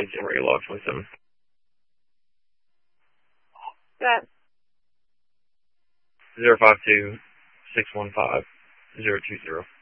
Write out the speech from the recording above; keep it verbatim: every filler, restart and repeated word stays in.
Agent Radio Log twenty-seven. That. zero five two, six one five, zero two zero.